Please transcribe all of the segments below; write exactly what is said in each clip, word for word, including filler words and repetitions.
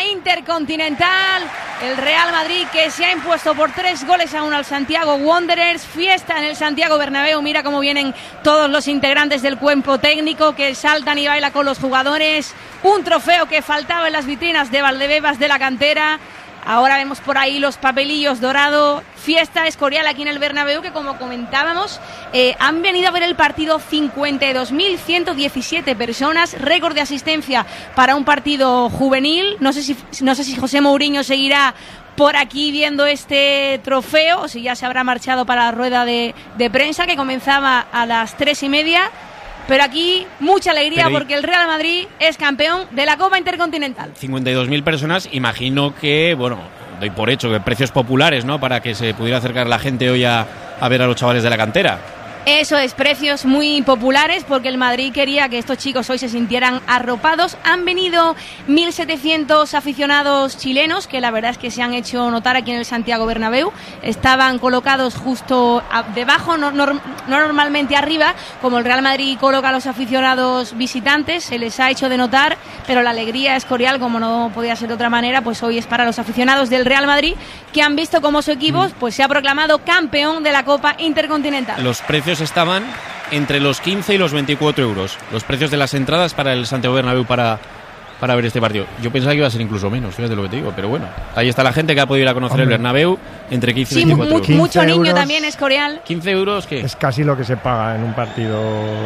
Intercontinental. El Real Madrid, que se ha impuesto por tres goles a uno al Santiago Wanderers. Fiesta en el Santiago Bernabéu. Mira cómo vienen todos los integrantes del cuerpo técnico, que saltan y bailan con los jugadores. Un trofeo que faltaba en las vitrinas de Valdebebas de la cantera. Ahora vemos por ahí los papelillos dorado. Fiesta Escorial aquí en el Bernabéu, que como comentábamos, eh, han venido a ver el partido cincuenta y dos mil ciento diecisiete personas, récord de asistencia para un partido juvenil. No sé si, no sé si José Mourinho seguirá por aquí viendo este trofeo, o si ya se habrá marchado para la rueda de, de prensa, que comenzaba a las tres y media. Pero aquí mucha alegría, porque el Real Madrid es campeón de la Copa Intercontinental. cincuenta y dos mil personas, imagino que, bueno, doy por hecho que precios populares, ¿no? Para que se pudiera acercar la gente hoy a, a ver a los chavales de la cantera. Eso es, precios muy populares, porque el Madrid quería que estos chicos hoy se sintieran arropados. Han venido mil setecientos aficionados chilenos, que la verdad es que se han hecho notar aquí en el Santiago Bernabéu. Estaban colocados justo a, debajo, no, no, no normalmente arriba, como el Real Madrid coloca a los aficionados visitantes. Se les ha hecho de notar, pero la alegría Escorial, como no podía ser de otra manera, pues hoy es para los aficionados del Real Madrid, que han visto cómo su equipo pues, se ha proclamado campeón de la Copa Intercontinental. Los precios estaban entre los quince y los veinticuatro euros, los precios de las entradas para el Santiago Bernabéu para, para ver este partido. Yo pensaba que iba a ser incluso menos, fíjate lo que te digo, pero bueno, ahí está la gente que ha podido ir a conocer Hombre. el Bernabéu entre quince y sí, veinticuatro mu- euros. Mucho niño también, Escorial. quince euros, ¿qué? Es casi lo que se paga en un partido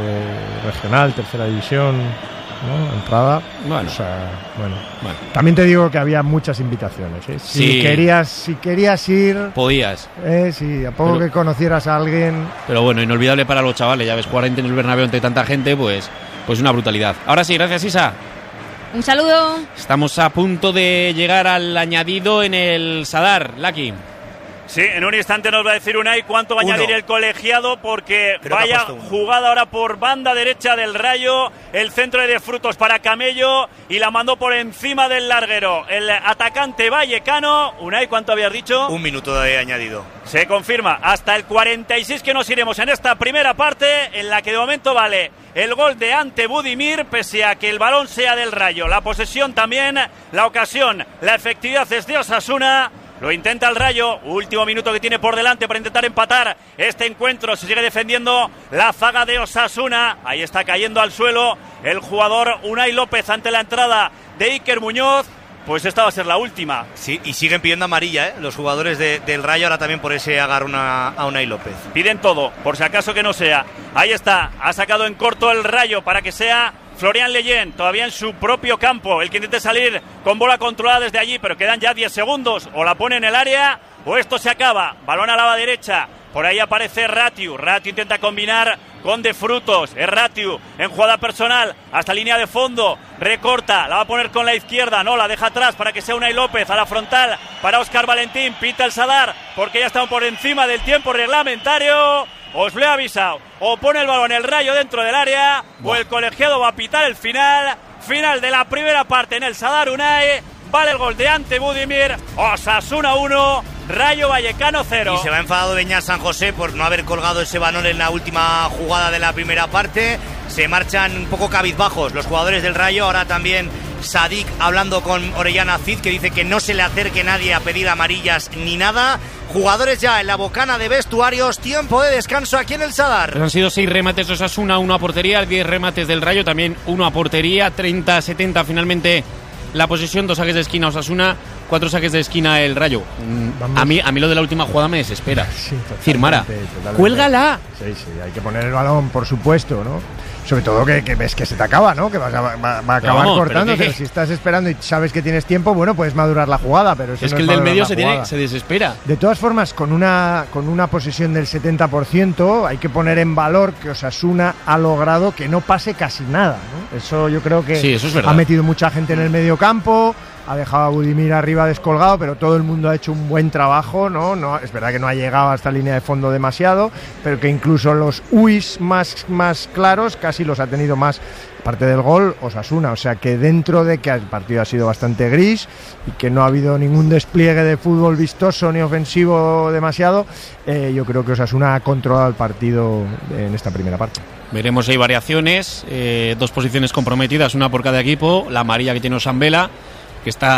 regional, tercera división, ¿no? Entrada. Bueno. O sea, bueno. bueno. También te digo que había muchas invitaciones, ¿eh? Si sí. querías, si querías ir, podías. Eh, sí, a poco Pero, que conocieras a alguien. Pero bueno, inolvidable para los chavales. Ya ves, cuarenta en el Bernabéu entre tanta gente, pues, pues una brutalidad. Ahora sí, gracias, Isa. Un saludo. Estamos a punto de llegar al añadido en el Sadar, Lucky. Sí, en un instante nos va a decir Unai cuánto va a añadir el colegiado, porque Creo vaya jugada ahora por banda derecha del Rayo, el centro de frutos para Camello y la mandó por encima del larguero el atacante vallecano. Unai, ¿cuánto habías dicho? Un minuto de añadido. Se confirma, hasta el cuarenta y seis que nos iremos en esta primera parte, en la que de momento vale el gol de Ante Budimir, pese a que el balón sea del Rayo. La posesión también, la ocasión, la efectividad es de Osasuna. Lo intenta el Rayo, último minuto que tiene por delante para intentar empatar este encuentro. Se sigue defendiendo la zaga de Osasuna. Ahí está cayendo al suelo el jugador Unai López ante la entrada de Iker Muñoz. Pues esta va a ser la última. Sí, y siguen pidiendo amarilla, ¿eh? Los jugadores de, del Rayo ahora también por ese agarrón a, a Unai López. Piden todo, por si acaso que no sea. Ahí está, ha sacado en corto el Rayo para que sea Florian Leyen, todavía en su propio campo, el que intente salir con bola controlada desde allí, pero quedan ya diez segundos, o la pone en el área o esto se acaba. Balón a la derecha, por ahí aparece Ratiu, Ratiu intenta combinar con De Frutos, es Ratiu en jugada personal, hasta línea de fondo, recorta, la va a poner con la izquierda, no, la deja atrás para que sea Unai López, a la frontal para Óscar Valentín, pita el Sadar, porque ya estamos por encima del tiempo reglamentario. Os lo he avisado, o pone el balón el Rayo dentro del área, Buah. o el colegiado va a pitar el final. Final de la primera parte en el Sadar Unai. Vale el gol de Ante Budimir. Osasuna uno, Rayo Vallecano cero. Y se va enfadado Beñat San José por no haber colgado ese balón en la última jugada de la primera parte. Se marchan un poco cabizbajos los jugadores del Rayo. Ahora también Sadik hablando con Orellana Cid, que dice que no se le acerque nadie a pedir amarillas ni nada. Jugadores ya en la bocana de vestuarios. Tiempo de descanso aquí en el Sadar. Pues han sido seis remates de Osasuna, uno a portería, diez remates del Rayo, también uno a portería, treinta setenta finalmente la posesión, dos saques de esquina Osasuna, cuatro saques de esquina el Rayo. A mí, a mí lo de la última jugada me desespera. Sí, Firmara, cuélgala. Sí, sí, hay que poner el balón, por supuesto, ¿no? Sobre todo que, que ves que se te acaba, ¿no? Que vas a, va, va a acabar no, cortándote. Pero si estás esperando y sabes que tienes tiempo, bueno, puedes madurar la jugada, pero eso es no que es el del medio se, tiene, tiene, se desespera. De todas formas, con una, con una posesión del setenta por ciento, hay que poner en valor que Osasuna ha logrado que no pase casi nada, ¿no? Eso yo creo que sí, eso es ha metido mucha gente en el medio campo, ha dejado a Budimir arriba descolgado, pero todo el mundo ha hecho un buen trabajo, ¿no? No, es verdad que no ha llegado hasta línea de fondo demasiado, pero que incluso los uis más, más claros casi los ha tenido más, aparte del gol, Osasuna. O sea que dentro de que el partido ha sido bastante gris y que no ha habido ningún despliegue de fútbol vistoso ni ofensivo demasiado, eh, yo creo que Osasuna ha controlado el partido en esta primera parte. Veremos si hay variaciones, eh, dos posiciones comprometidas, una por cada equipo, la amarilla que tiene Osambela, que está